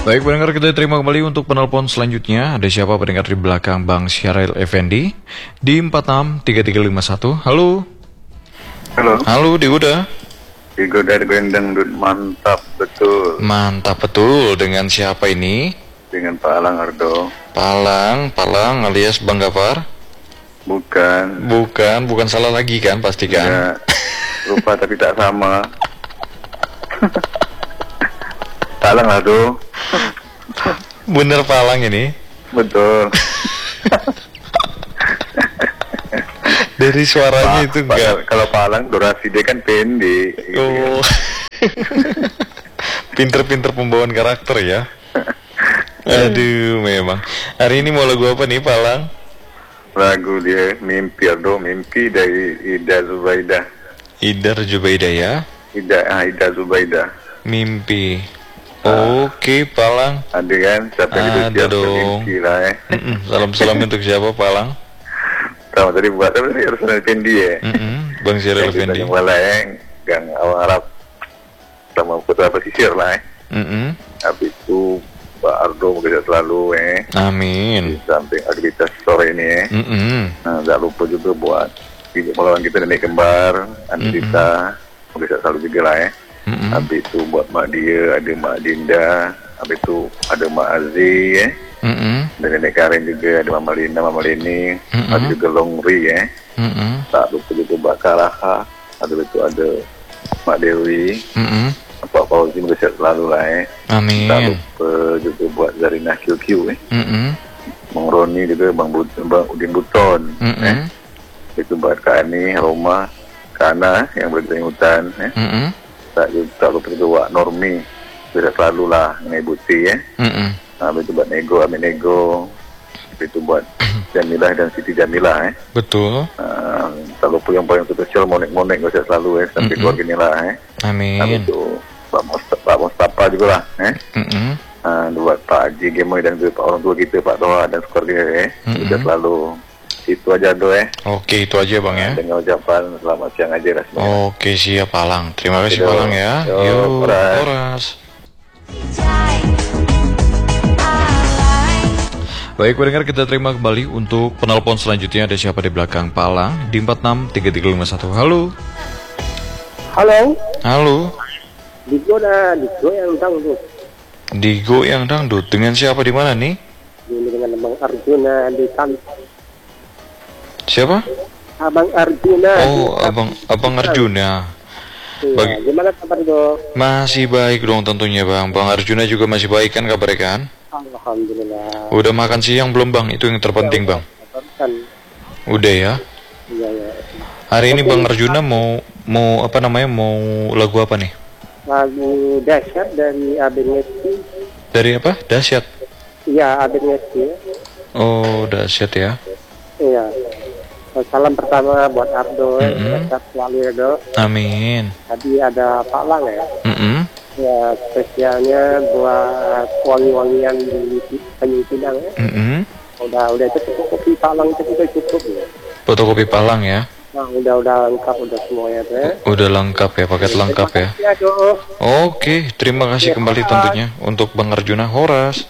Baik pendengar, kita terima kembali untuk penelpon selanjutnya. Ada siapa pendengar di belakang Bang Syaril Effendi di 463351. Halo. Halo. Halo, di Uda. Di Goda Gendeng, mantap betul. Mantap betul. Dengan siapa ini? Dengan Pak Alang Ardo. Palang alias Bang Gafar. Bukan salah lagi kan pasti kan? Ya, lupa tapi tak sama. Pak Alang Ardo. Bener Palang ini? Betul. Dari suaranya itu enggak. Kalau Pak Alang durasi dia kan pendek. Oh. Pinter-pinter pembawaan karakter ya. Aduh, memang. Hari ini mau lagu apa nih, Palang? Lagu dia Mimpi dari Ida Zubaidah. Ida Zubaidah ya? Ida Zubaidah. Mimpi. Oke, Palang. Ada kan? Siapa yang Ada dong. Mimpi lah Salam-salam untuk siapa, Palang? Sama tadi buat apa sih? Harus Effendi ya? Bang Syaril Effendi. Yang malah Gang Awang Arab sama Putra Pesisir lah Habis itu Pak Ardo bekerja selalu Amin. di samping aktivitas sore ini Nah, tak lupa juga buat melawan kita nenek kembar Andita bekerja selalu juga lah Habis itu buat Mak Dia, ada Mak Dinda, habis itu ada Mak Aziz dan nenek Karen juga, ada Mama Lina, Mama Leni, ada juga Longri tak lupa juga Mbak Karaha, habis itu ada Mak Dewi, Pak Fauzi bekerja selalu lah Amin. tak lupa juga buat Zarina QQ Bang Roni juga, Bang Udin Buton itu buat Kak Ani, Roma, Kak Ana yang berada hutan tak lupa juga buat Normi bekerja selalu lah dengan Buti habis itu buat Nego, Amin Nego, habis itu buat Jamilah dan Siti Jamilah Betul. Tak lupa yang paling spesial Monek bekerja selalu sampai keluarga ni lah Amin. habis itu Pak Mustafa juga lah buat Pak Haji Gemoy dan juga Pak orang tua kita Pak Toha dan keluarga kita selalu itu aja Oke, itu aja Bang ya. dengan ucapan selamat siang aja lah semuanya. Oke, siap Palang. Terima kasih Palang ya. Yuk, Horas. Baik pendengar, kita terima kembali untuk penelpon selanjutnya. Ada siapa di belakang Palang di 463351. Halo. Halo. Digo yang dangdut. Digo yang dangdut. Dengan siapa di mana nih? Ini dengan Abang Arjuna di Siapa? Abang Arjuna. Oh, Abang Arjuna. Iya, gimana kabar dong? Masih baik dong tentunya Bang. Bang Arjuna juga masih baik kan kabarnya kan? Alhamdulillah. Udah makan siang belum Bang? Itu yang terpenting Bang. Udah ya? Iya. Hari ini Bang Arjuna mau apa namanya? Mau lagu apa nih? Lagu Dahsyat dari Abeng Nesti. Dari apa? Dahsyat. Iya, Abeng Nesti. Oh, Dahsyat ya. Iya. Salam pertama buat Ardo, sehat selalu ya Dok. Amin. Tadi ada Pak Lang ya. Ya, spesialnya buat wangi-wangian di Tanjung Pinang ya. Udah itu fotokopi Pak Lang itu sudah cukup ya. Fotokopi Palang ya. Nah, udah lengkap udah semuanya tuh. Udah lengkap ya, paket lengkap ya. Ya, Dok. Oke, terima kasih kembali tentunya untuk Bang Arjuna. Horas.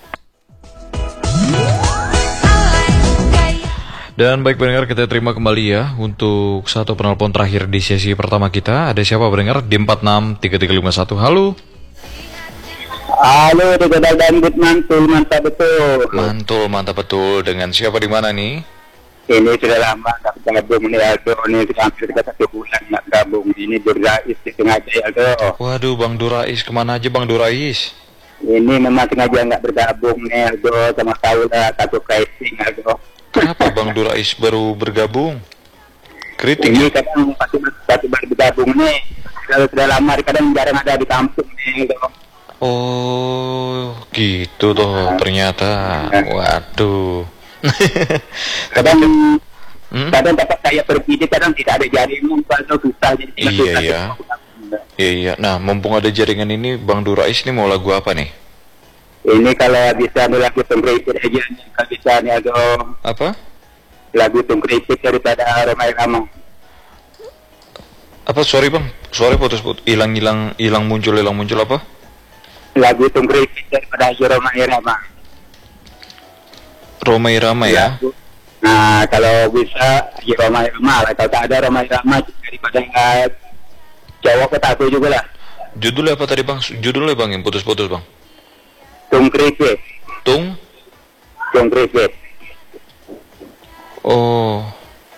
Dan baik pendengar, kita terima kembali ya untuk satu penelpon terakhir di sesi pertama kita. Ada siapa pendengar di 463351. Halo. Halo, Goda Dangdut mantul, mantap betul. Mantap betul. Dengan siapa di mana nih? Ini sudah lama tak gabung nih Aldo, ini sudah hampir 1 bulan nak gabung. Ini Durais di sengaja Aldo. Waduh, Bang Durais, kemana aja Bang Durais? Ini memang sengaja nggak bergabung nih Aldo, sama tahu lah satu pricing Aldo. Kenapa Bang Durais baru bergabung? Kritik ini ya? kadang pasti baru bergabung nih. Kalau sudah lama kadang jarang ada di kampung nih Aldo. Oh, gitu toh ternyata. Waduh. Kadang dapat saya pergi, kadang tidak ada jaringan, kalau susah jadi. Iya. Nah, mumpung ada jaringan ini, Bang Durais ini mau lagu apa nih? Ini kalau bisa nih lagu Tungkripit aja nih, kalau bisa nih ada apa? Lagu Tungkripit daripada Romai Rama. Apa? Sorry Bang, suara putus-putus, hilang muncul apa? lagu Tungkripit daripada Haji Roma Irama. Roma Irama ya? Nah, kalau bisa Haji Roma Irama lah. Kalau tak ada Roma Irama daripada Jawa Ketatu juga lah. Judulnya apa tadi bang? Judulnya bang yang putus-putus bang? Tungkripit. Tungkripit. Oh.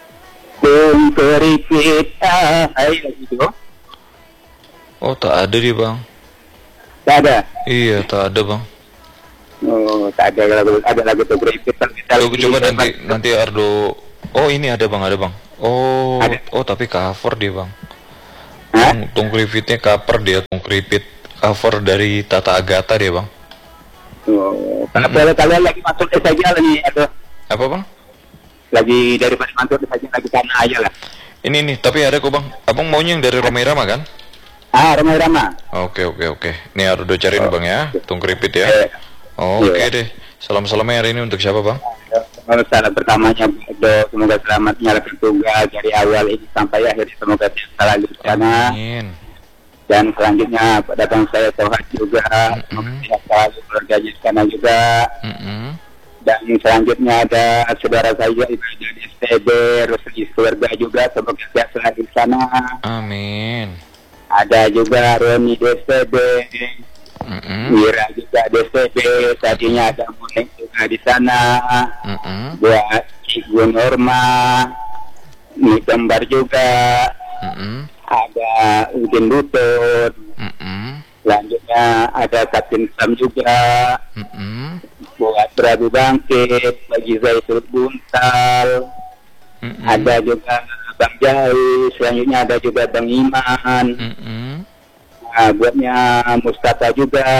Tungkripit. Ayo gitu. Oh tak ada dia bang. Tak ada? Iya tak ada bang. Oh tak ada lagu Tungkripit. Coba nanti Ardo. Oh ini ada bang. Oh ada. Oh tapi cover dia bang. Hah? Tungkripitnya cover dia. Tungkripit cover dari Tata Agata dia bang. Oh, kalau kalian lagi masuk saja lagi atau apa bang? Lagi daripada mantur saja lagi karena aja lah. Ini tapi ada kok bang. Abang maunya yang dari Roma Irama kan? Roma Irama. Oke. Nih Ardo cariin bang ya. Tungkripit ya. Oke deh. Salam-salamnya hari ini untuk siapa bang? Salam pertamanya semoga selamat menjalankan tugas dari awal ini sampai akhir, semoga selalu di sana. Amin. Dan selanjutnya datang saya Tohat juga, semoga selalu keluarga di sana juga. Dan selanjutnya ada saudara saya ibadah di STB, Rusli keluarga juga, semoga sehat selalu di sana. Amin. Ada juga Roni di STB, Mira juga di STB, tadinya ada Munek juga di sana. Buat Ibu Norma, ini Kembar juga. Ada Udin Lutut. Selanjutnya ada Kapten Sam juga. Buat Prabu Bangkit, bagi Zaitul Buntal. Ada juga Bang Jai, selanjutnya ada juga Bang Iman. Nah, buatnya Mustafa juga.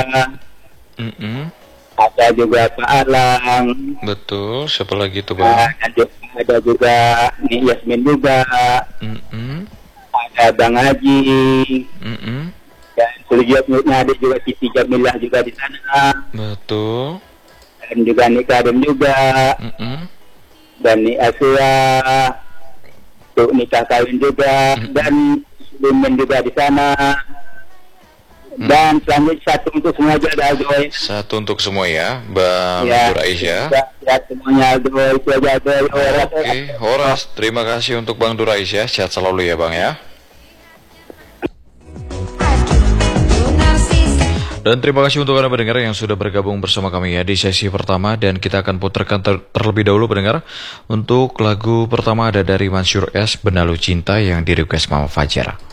Ada juga Pak Alang. Betul, siapa lagi tuh bang? Ada juga Nik Yasmin juga. Ada Bang Haji. Dan selanjutnya ada juga Siti Jamilah juga di sana. Betul. Dan juga Nik Kadem juga. Dan Nik Asua. Untuk nikah kawin juga. Dan Lumen juga di sana. Dan selanjutnya satu untuk semua aja ada Aldoy. Satu untuk semua ya, Bang Durais ya. Ya semuanya Aldoy, itu aja Aldoy. Oke, Horas, terima kasih untuk Bang Durais ya. Sehat selalu ya Bang ya. Dan terima kasih untuk Anda pendengar yang sudah bergabung bersama kami ya di sesi pertama. Dan kita akan putarkan terlebih dahulu pendengar. Untuk lagu pertama ada dari Mansur S, Benalu Cinta yang di request Mama Fajar.